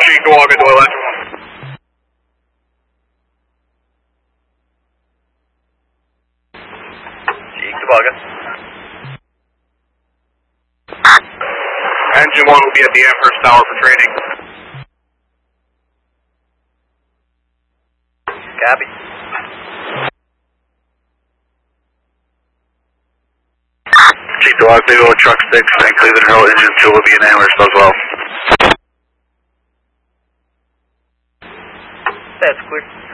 Chief Toboggan, Doyle Engine 1. Chief Toboggan. Engine 1 will be at the Amherst Tower for training. Copy. Chief Toboggan, Vivo Truck 6 and Cleveland Hill Engine 2 will be in Amherst as well. That's clear.